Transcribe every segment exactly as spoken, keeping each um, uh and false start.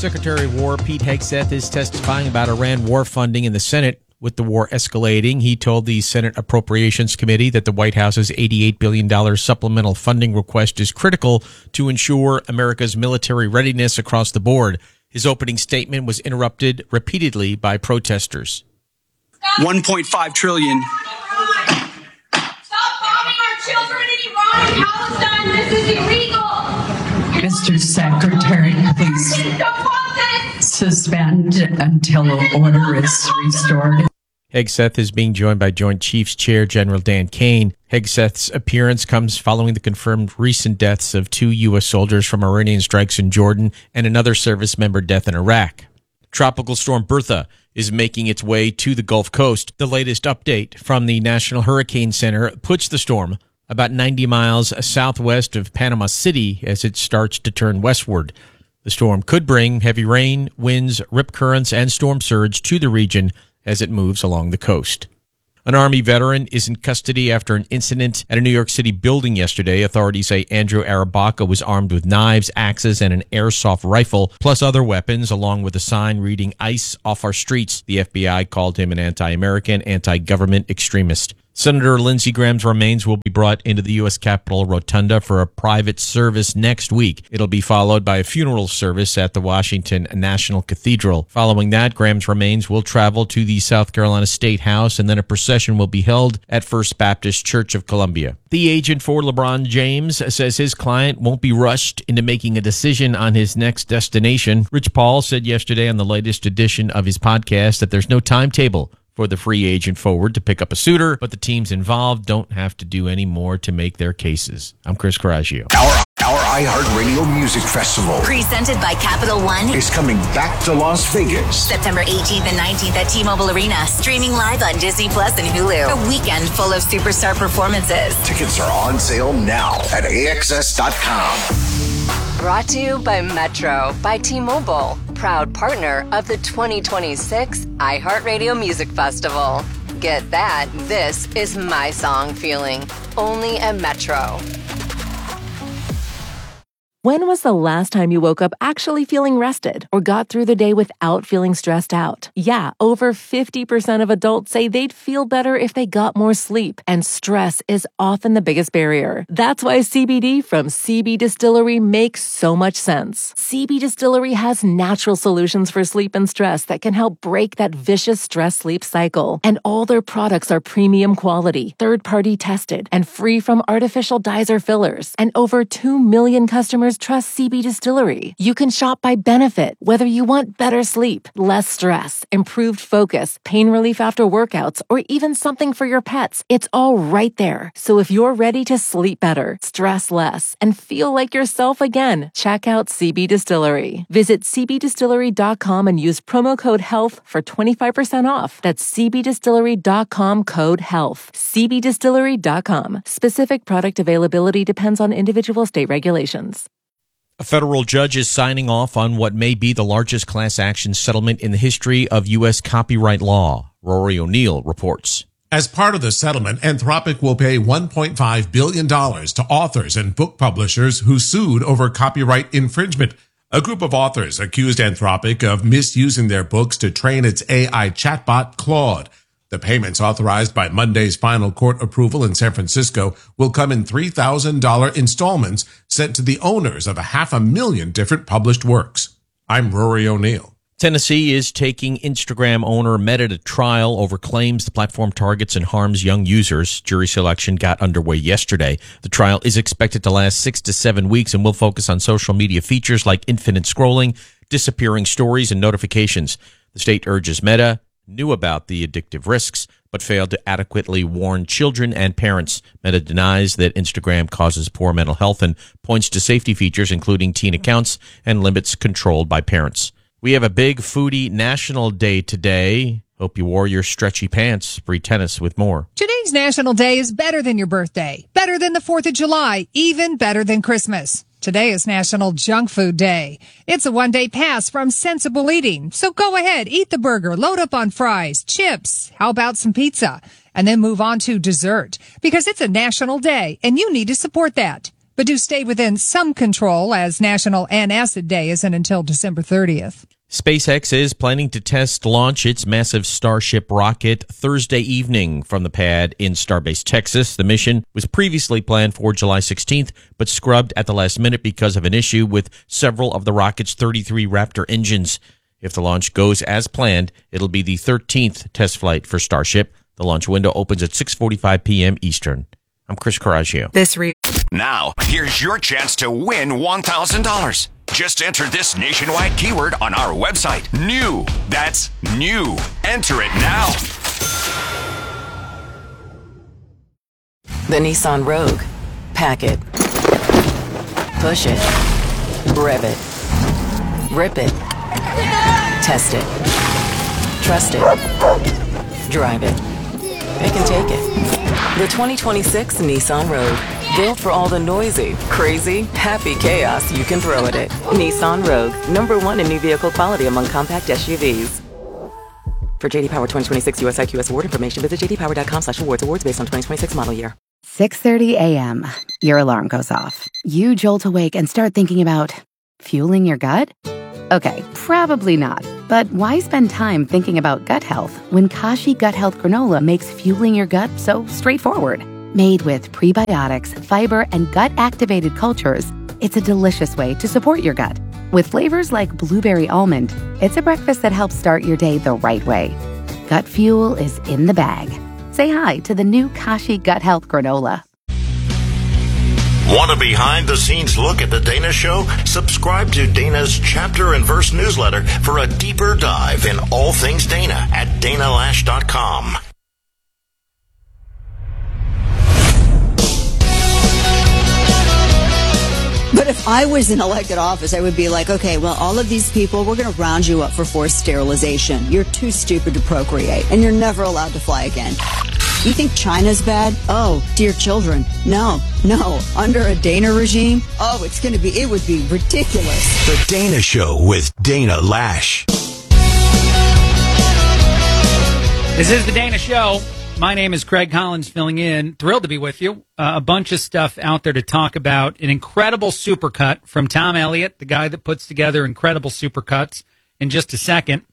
Secretary of War Pete Hegseth is testifying about Iran war funding in the Senate. With the war escalating, he told the Senate Appropriations Committee that the White House's eighty-eight billion dollars supplemental funding request is critical to ensure America's military readiness across the board. His opening statement was interrupted repeatedly by protesters. one point five trillion dollars. Stop bombing our children in Iran and Palestine. This is illegal. Mister Secretary, please suspend until order is restored. Hegseth is being joined by Joint Chiefs Chair General Dan Kane. Hegseth's appearance comes following the confirmed recent deaths of two U S soldiers from Iranian strikes in Jordan and another service member death in Iraq. Tropical storm Bertha is making its way to the Gulf Coast. The latest update from the National Hurricane Center puts the storm about ninety miles southwest of Panama City as it starts to turn westward. The storm could bring heavy rain, winds, rip currents, and storm surge to the region as it moves along the coast. An Army veteran is in custody after an incident at a New York City building yesterday. Authorities say Andrew Arabaca was armed with knives, axes, and an airsoft rifle, plus other weapons, along with a sign reading "ICE off our streets." The F B I called him an anti-American, anti-government extremist. Senator Lindsey Graham's remains will be brought into the U S Capitol Rotunda for a private service next week. It'll be followed by a funeral service at the Washington National Cathedral. Following that, Graham's remains will travel to the South Carolina State House, and then a procession will be held at First Baptist Church of Columbia. The agent for LeBron James says his client won't be rushed into making a decision on his next destination. Rich Paul said yesterday on the latest edition of his podcast that there's no timetable for the free agent forward to pick up a suitor, but the teams involved don't have to do any more to make their cases. I'm Chris Coraggio. Our, our iHeartRadio Music Festival, presented by Capital One, is coming back to Las Vegas. September eighteenth and nineteenth at T-Mobile Arena, streaming live on Disney Plus and Hulu. A weekend full of superstar performances. Tickets are on sale now at A X S dot com. Brought to you by Metro by T-Mobile, proud partner of the twenty twenty-six iHeartRadio Music Festival. Get that, this is my song feeling, only at Metro. When was the last time you woke up actually feeling rested or got through the day without feeling stressed out? Yeah, over fifty percent of adults say they'd feel better if they got more sleep, and stress is often the biggest barrier. That's why C B D from C B Distillery makes so much sense. C B Distillery has natural solutions for sleep and stress that can help break that vicious stress-sleep cycle. And all their products are premium quality, third-party tested, and free from artificial dyes or fillers. And over two million customers trust C B Distillery. You can shop by benefit, whether you want better sleep, less stress, improved focus, pain relief after workouts, or even something for your pets. It's all right there. So if you're ready to sleep better, stress less, and feel like yourself again, check out C B Distillery. Visit C B distillery dot com and use promo code HEALTH for twenty-five percent off. That's C B distillery dot com code HEALTH. C B distillery dot com. Specific product availability depends on individual state regulations. A federal judge is signing off on what may be the largest class action settlement in the history of U S copyright law. Rory O'Neill reports. As part of the settlement, Anthropic will pay one point five billion dollars to authors and book publishers who sued over copyright infringement. A group of authors accused Anthropic of misusing their books to train its A I chatbot, Claude. The payments authorized by Monday's final court approval in San Francisco will come in three thousand dollars installments sent to the owners of a half a million different published works. I'm Rory O'Neill. Tennessee is taking Instagram owner Meta to trial over claims the platform targets and harms young users. Jury selection got underway yesterday. The trial is expected to last six to seven weeks and will focus on social media features like infinite scrolling, disappearing stories, and notifications. The state urges Meta knew about the addictive risks, but failed to adequately warn children and parents. Meta denies that Instagram causes poor mental health and points to safety features, including teen accounts and limits controlled by parents. We have a big foodie national day today. Hope you wore your stretchy pants. Bree Tennis with more. Today's national day is better than your birthday, better than the fourth of July, even better than Christmas. Today is National Junk Food Day. It's a one-day pass from sensible eating. So go ahead, eat the burger, load up on fries, chips. How about some pizza? And then move on to dessert, because it's a national day and you need to support that. but do stay within some control as National Antacid Day isn't until December thirtieth. SpaceX is planning to test launch its massive Starship rocket Thursday evening from the pad in Starbase, Texas. The mission was previously planned for July sixteenth, but scrubbed at the last minute because of an issue with several of the rocket's thirty-three Raptor engines. If the launch goes as planned, it'll be the thirteenth test flight for Starship. The launch window opens at six forty-five p.m. Eastern. I'm Chris Coraggio. This re- Now, here's your chance to win one thousand dollars. Just enter this nationwide keyword on our website. New. That's new. Enter it now. The Nissan Rogue. Pack it. Push it. Rev it. Rip it. Test it. Trust it. Drive it. Pick and take it. The twenty twenty-six Nissan Rogue. Built for all the noisy, crazy, happy chaos you can throw at it. Nissan Rogue, number one in new vehicle quality among compact S U Vs. For J D Power twenty twenty-six U S I Q S award information, visit j d power dot com slash awards. Awards based on twenty twenty-six model year. six thirty a.m. Your alarm goes off. You jolt awake and start thinking about fueling your gut? Okay, probably not. But why spend time thinking about gut health when Kashi Gut Health Granola makes fueling your gut so straightforward? Made with prebiotics, fiber, and gut-activated cultures, it's a delicious way to support your gut. With flavors like blueberry almond, it's a breakfast that helps start your day the right way. Gut fuel is in the bag. Say hi to the new Kashi Gut Health Granola. Want a behind-the-scenes look at The Dana Show? Subscribe to Dana's Chapter and Verse newsletter for a deeper dive in all things Dana at dana lash dot com. But if I was in elected office, I would be like, okay, well, all of these people, we're going to round you up for forced sterilization. You're too stupid to procreate, and you're never allowed to fly again. You think China's bad? Oh, dear children. No, no. Under a Dana regime? Oh, it's going to be, it would be ridiculous. The Dana Show with Dana Lash. This is The Dana Show. My name is Craig Collins, filling in. Thrilled to be with you. Uh, a bunch of stuff out there to talk about. An incredible supercut from Tom Elliott, the guy that puts together incredible supercuts, in just a second.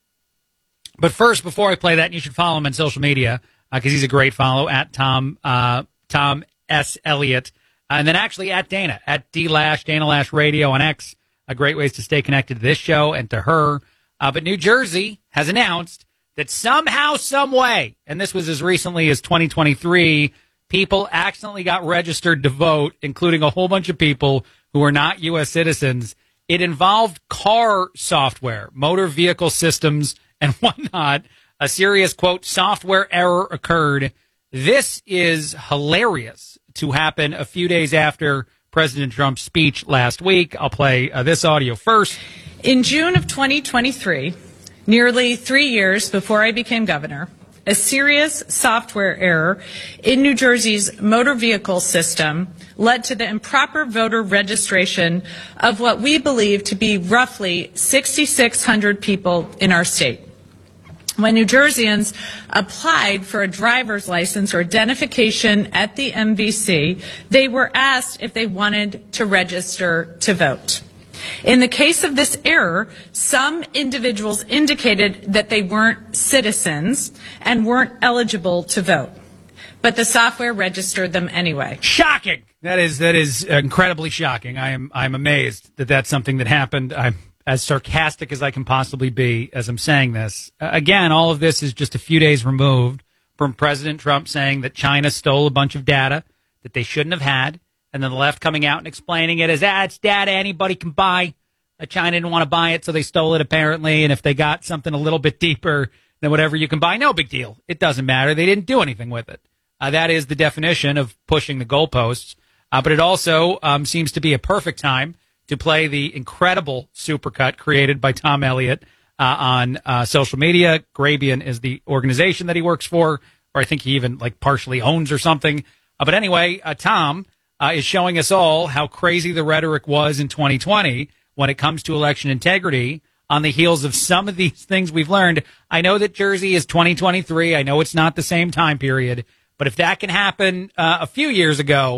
But first, before I play that, you should follow him on social media because uh, he's a great follow, at Tom uh, Tom S. Elliott. Uh, and then actually at Dana, at D Lash, Dana Lash Radio on X. A great ways to stay connected to this show and to her. Uh, but New Jersey has announced that somehow, some way, and this was as recently as twenty twenty-three, people accidentally got registered to vote, including a whole bunch of people who are not U S citizens. It involved car software, motor vehicle systems, and whatnot. A serious, quote, software error occurred. This is hilarious to happen a few days after President Trump's speech last week. I'll play uh, this audio first. In June of twenty twenty-three, nearly three years before I became governor, a serious software error in New Jersey's motor vehicle system led to the improper voter registration of what we believe to be roughly six thousand six hundred people in our state. When New Jerseyans applied for a driver's license or identification at the M V C, they were asked if they wanted to register to vote. In the case of this error, some individuals indicated that they weren't citizens and weren't eligible to vote, but the software registered them anyway. Shocking! That is that is incredibly shocking. I am I'm amazed that that's something that happened. I'm as sarcastic as I can possibly be as I'm saying this. Uh, again, all of this is just a few days removed from President Trump saying that China stole a bunch of data that they shouldn't have had. And then the left coming out and explaining it as, ah, it's data anybody can buy. Uh, China didn't want to buy it, so they stole it apparently. And if they got something a little bit deeper than whatever you can buy, no big deal. It doesn't matter. They didn't do anything with it. Uh, that is the definition of pushing the goalposts. Uh, but it also um, seems to be a perfect time to play the incredible supercut created by Tom Elliott uh, on uh, social media. Grabien is the organization that he works for, or I think he even like partially owns or something. Uh, but anyway, uh, Tom... Uh, is showing us all how crazy the rhetoric was in twenty twenty when it comes to election integrity on the heels of some of these things we've learned. I know that Jersey is twenty twenty-three. I know it's not the same time period. But if that can happen uh, a few years ago,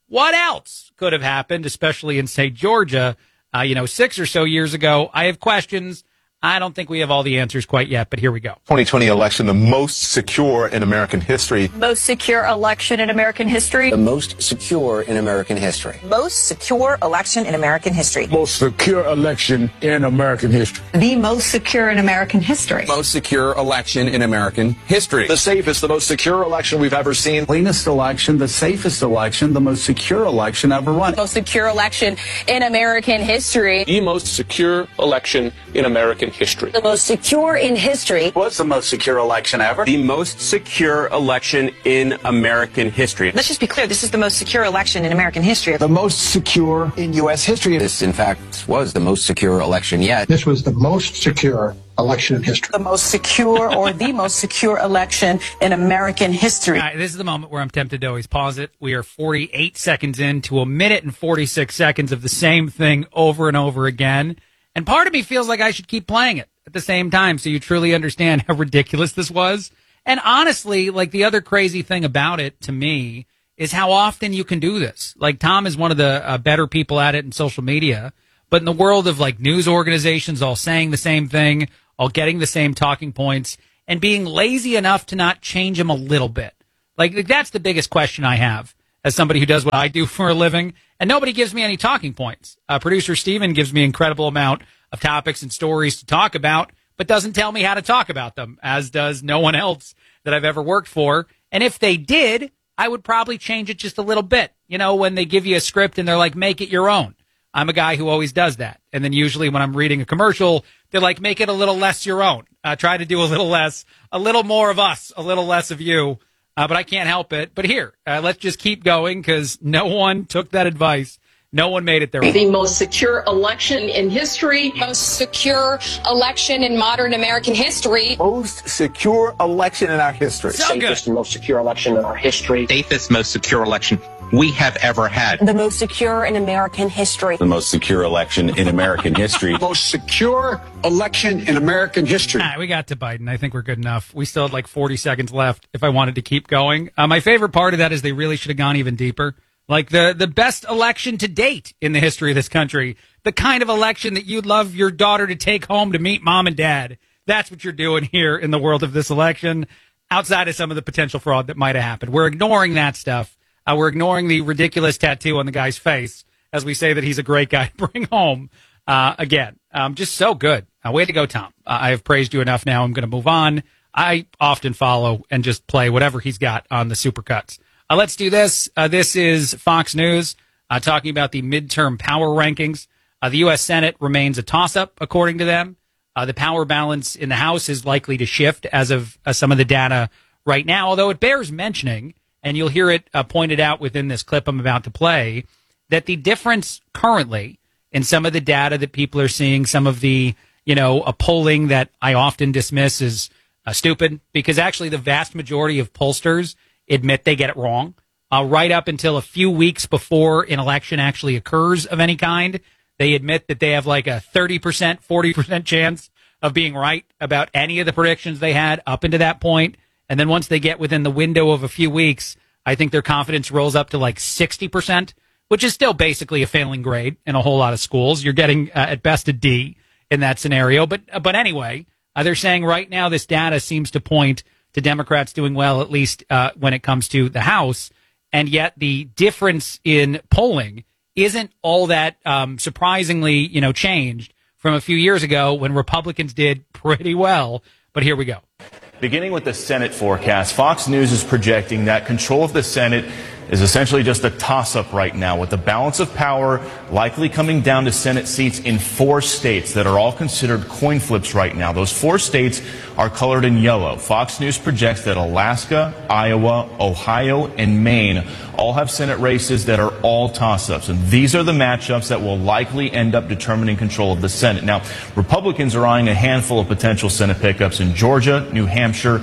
what else could have happened, especially in, say, Georgia, uh, you know, six or so years ago? I have questions. I don't think we have all the answers quite yet, but here we go. twenty twenty election, the most secure in American history. Most secure election in American history. The most secure in American history. Most secure election in American history. Most secure election in American history. The most secure in American history. Most secure election in American history. The safest, the most secure election we've ever seen. Cleanest election, the safest election, the most secure election ever run. Most secure election in American history. The most secure election in American history. The most secure in history. What's the most secure election ever? The most secure election in American history. Let's just be clear, this is the most secure election in American history. The most secure in U S history. This, in fact, was the most secure election yet. This was the most secure election in history. The most secure or the most secure election in American history. All right, this is the moment where I'm tempted to always pause it. We are forty-eight seconds into a minute and forty-six seconds of the same thing over and over again. And part of me feels like I should keep playing it at the same time so you truly understand how ridiculous this was. And honestly, like, the other crazy thing about it to me is how often you can do this. Like, Tom is one of the uh, better people at it in social media, but in the world of, like, news organizations all saying the same thing, all getting the same talking points, and being lazy enough to not change them a little bit. Like, that's the biggest question I have as somebody who does what I do for a living, and nobody gives me any talking points. Uh, producer Steven gives me an incredible amount of topics and stories to talk about, but doesn't tell me how to talk about them, as does no one else that I've ever worked for. And if they did, I would probably change it just a little bit. You know, when they give you a script and they're like, make it your own. I'm a guy who always does that. And then usually when I'm reading a commercial, they're like, make it a little less your own. Uh, try to do a little less, a little more of us, a little less of you. Uh, but I can't help it. But here, uh, let's just keep going because no one took that advice. No one made it their own. The most secure election in history. Most secure election in modern American history. Most secure election in our history. So Safest good. and most secure election in our history. Safest, most secure election we have ever had. The most secure in American history. The most secure election in American history. Most secure election in American history. All right, we got to Biden. I think we're good enough. We still had like forty seconds left if I wanted to keep going. Uh, my favorite part of that is they really should have gone even deeper. Like the, the best election to date in the history of this country. The kind of election that you'd love your daughter to take home to meet mom and dad. That's what you're doing here in the world of this election, outside of some of the potential fraud that might have happened. We're ignoring that stuff. Uh, we're ignoring the ridiculous tattoo on the guy's face as we say that he's a great guy to bring home. Uh, again, um, just so good. Uh, way to go, Tom. Uh, I have praised you enough now. I'm going to move on. I often follow and just play whatever he's got on the Supercuts. Uh, let's do this. Uh, this is Fox News uh, talking about the midterm power rankings. Uh, the U S Senate remains a toss-up, according to them. Uh, the power balance in the House is likely to shift as of uh, some of the data right now, although it bears mentioning, and you'll hear it uh, pointed out within this clip I'm about to play, that the difference currently in some of the data that people are seeing, some of the, you know, a polling that I often dismiss as uh, stupid, because actually the vast majority of pollsters admit they get it wrong. Uh, right up until a few weeks before an election actually occurs of any kind, they admit that they have like a thirty percent, forty percent chance of being right about any of the predictions they had up into that point. And then once they get within the window of a few weeks, I think their confidence rolls up to like sixty percent, which is still basically a failing grade in a whole lot of schools. You're getting uh, at best a D in that scenario. But, uh, but anyway, uh, they're saying right now this data seems to point to Democrats doing well, at least uh, when it comes to the House. And yet the difference in polling isn't all that um, surprisingly, you know, changed from a few years ago when Republicans did pretty well. But here we go. Beginning with the Senate forecast, Fox News is projecting that control of the Senate is essentially just a toss-up right now, with the balance of power likely coming down to Senate seats in four states that are all considered coin flips right now. Those four states are colored in yellow. Fox News projects that Alaska, Iowa, Ohio, and Maine all have Senate races that are all toss-ups. And these are the matchups that will likely end up determining control of the Senate. Now, Republicans are eyeing a handful of potential Senate pickups in Georgia, New Hampshire,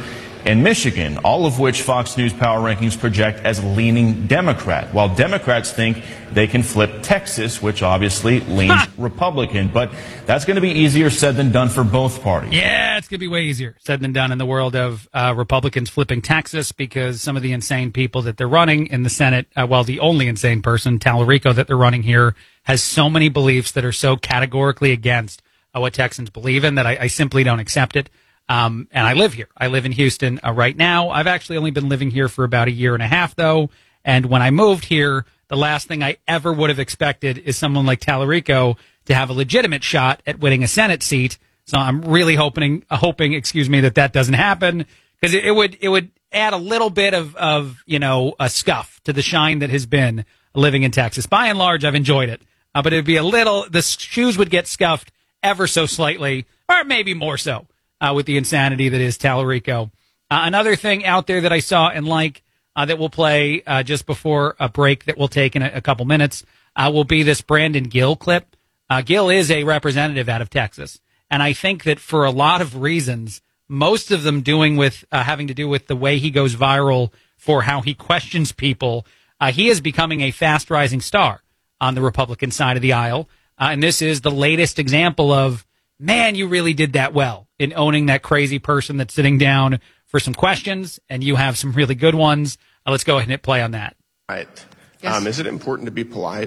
and Michigan, all of which Fox News Power Rankings project as leaning Democrat, while Democrats think they can flip Texas, which obviously leans Republican. But that's going to be easier said than done for both parties. Yeah, it's going to be way easier said than done in the world of uh, Republicans flipping Texas, because some of the insane people that they're running in the Senate, uh, well, the only insane person, Tallarico, that they're running here, has so many beliefs that are so categorically against uh, what Texans believe in that I, I simply don't accept it. Um, and I live here. I live in Houston uh, right now. I've actually only been living here for about a year and a half, though. And when I moved here, the last thing I ever would have expected is someone like Tallarico to have a legitimate shot at winning a Senate seat. So I'm really hoping, uh, hoping, excuse me, that that doesn't happen, because it, it would it would add a little bit of, of you know a scuff to the shine that has been living in Texas. By and large, I've enjoyed it, uh, but it'd be a little. The shoes would get scuffed ever so slightly, or maybe more so. Uh, with the insanity that is Tallarico. Uh, another thing out there that I saw and like uh, that we'll play uh, just before a break that we'll take in a, a couple minutes uh, will be this Brandon Gill clip. Uh, Gill is a representative out of Texas, and I think that for a lot of reasons, most of them doing with uh, having to do with the way he goes viral for how he questions people, uh, he is becoming a fast rising star on the Republican side of the aisle. Uh, and this is the latest example of, man, you really did that well in owning that crazy person that's sitting down for some questions, and you have some really good ones. Uh, let's go ahead and hit play on that. Right. Yes. Um, is it important to be polite?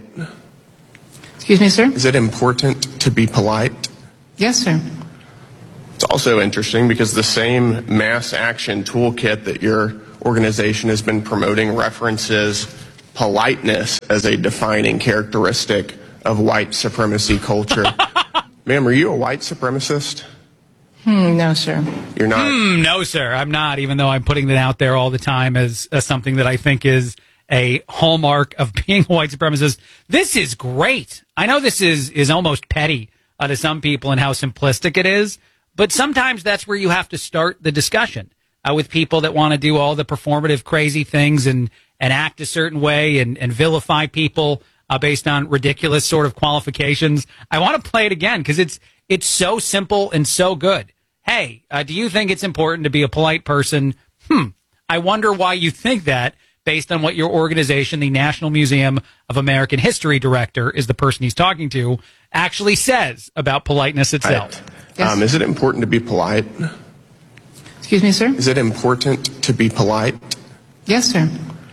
Excuse me, sir? Is it important to be polite? Yes, sir. It's also interesting because the same mass action toolkit that your organization has been promoting references politeness as a defining characteristic of white supremacy culture. Ma'am, are you a white supremacist? Hmm, no, sir. You're not? Hmm, no, sir. I'm not, even though I'm putting that out there all the time as, as something that I think is a hallmark of being a white supremacist. This is great. I know this is, is almost petty uh, to some people and how simplistic it is, but sometimes that's where you have to start the discussion uh, with people that want to do all the performative crazy things and, and act a certain way and, and vilify people Uh, based on ridiculous sort of qualifications. I want to play it again because it's it's so simple and so good. Hey, uh, do you think it's important to be a polite person? Hmm. I wonder why you think that, based on what your organization, the National Museum of American History director, is the person he's talking to, actually says about politeness itself. Right. Yes. Um, is it important to be polite? Excuse me, sir? Is it important to be polite? Yes, sir.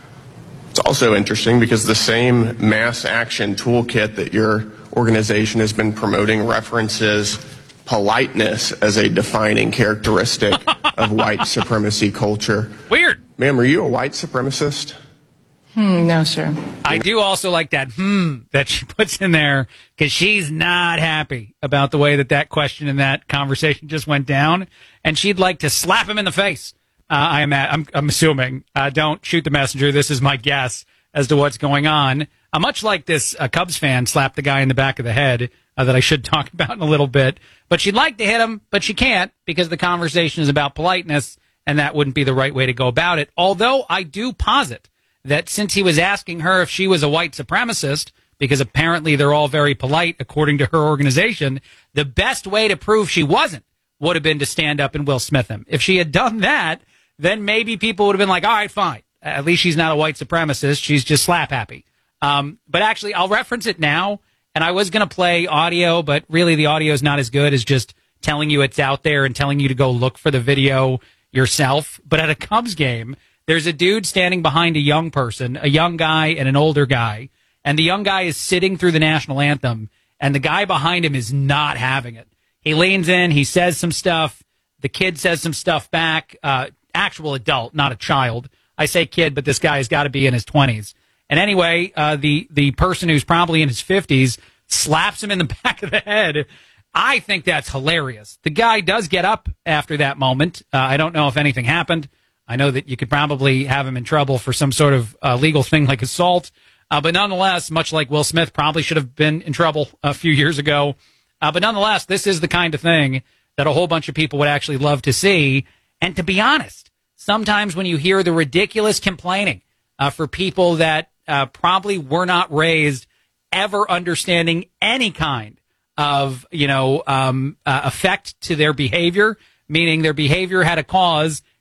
It's also interesting because the same mass action toolkit that your organization has been promoting references politeness as a defining characteristic of white supremacy culture. Weird. Ma'am, are you a white supremacist? Hmm, no, sir. I do also like that hmm that she puts in there because she's not happy about the way that that question and that conversation just went down, and she'd like to slap him in the face. Uh, I am at, I'm, I'm assuming. Uh, don't shoot the messenger. This is my guess as to what's going on. Uh, much like this uh, Cubs fan slapped the guy in the back of the head uh, that I should talk about in a little bit. But she'd like to hit him, but she can't because the conversation is about politeness, and that wouldn't be the right way to go about it. Although I do posit that since he was asking her if she was a white supremacist, because apparently they're all very polite according to her organization, the best way to prove she wasn't would have been to stand up and Will Smith him. If she had done that, then maybe people would have been like, all right, fine. At least she's not a white supremacist. She's just slap happy. Um, but actually, I'll reference it now. And I was going to play audio, but really the audio is not as good as just telling you it's out there and telling you to go look for the video yourself. But at a Cubs game, there's a dude standing behind a young person, a young guy and an older guy. And the young guy is sitting through the national anthem, and the guy behind him is not having it. He leans in, he says some stuff. The kid says some stuff back. Uh, actual adult, not a child. I say kid, but this guy has got to be in his twenties. And anyway, uh, the, the person who's probably in his fifties slaps him in the back of the head. I think that's hilarious. The guy does get up after that moment. Uh, I don't know if anything happened. I know that you could probably have him in trouble for some sort of uh, legal thing like assault. Uh, but nonetheless, much like Will Smith probably should have been in trouble a few years ago. Uh, but nonetheless, this is the kind of thing that a whole bunch of people would actually love to see. And to be honest, sometimes when you hear the ridiculous complaining uh, for people that uh, probably were not raised ever understanding any kind of, you know, um, uh, effect to their behavior, meaning their behavior had a cause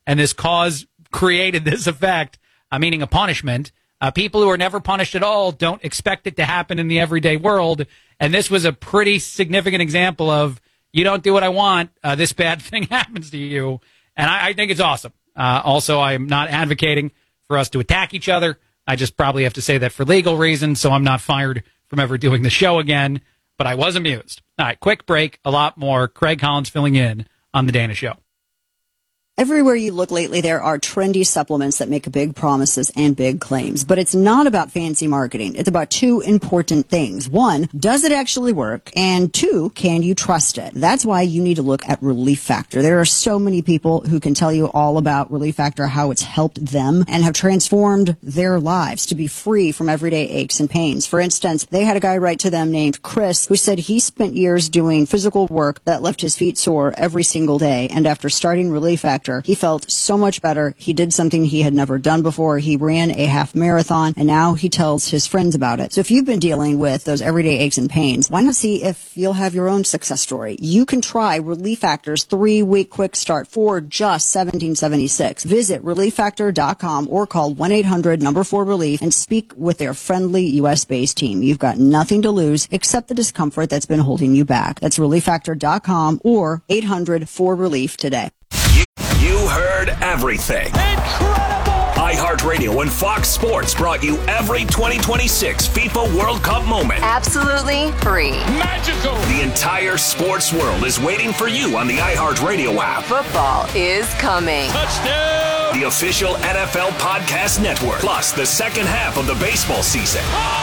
and this cause created this effect, uh, meaning a punishment. Uh, people who are never punished at all don't expect it to happen in the everyday world. And this was a pretty significant example of, you don't do what I want, uh, this bad thing happens to you. And I, I think it's awesome. Uh, also, I'm not advocating for us to attack each other. I just probably have to say that for legal reasons, so I'm not fired from ever doing the show again. But I was amused. All right, quick break, a lot more. Craig Collins filling in on The Dana Show. Everywhere you look lately, there are trendy supplements that make big promises and big claims. But it's not about fancy marketing. It's about two important things. One, does it actually work? And two, can you trust it? That's why you need to look at Relief Factor. There are so many people who can tell you all about Relief Factor, how it's helped them and have transformed their lives to be free from everyday aches and pains. For instance, they had a guy write to them named Chris who said he spent years doing physical work that left his feet sore every single day. And after starting Relief Factor, he felt so much better. He did something he had never done before. He ran a half marathon, and now he tells his friends about it. So if you've been dealing with those everyday aches and pains, why not see if you'll have your own success story? You can try Relief Factor's three-week quick start for just seventeen seventy-six. Visit relief factor dot com or call one eight hundred number four relief and speak with their friendly U S-based team. You've got nothing to lose except the discomfort that's been holding you back. That's relief factor dot com or eight hundred four relief today. You heard everything. Incredible! iHeartRadio and Fox Sports brought you every twenty twenty-six FIFA World Cup moment. Absolutely free. Magical! The entire sports world is waiting for you on the iHeartRadio app. Football is coming. Touchdown! The official N F L podcast network. Plus the second half of the baseball season.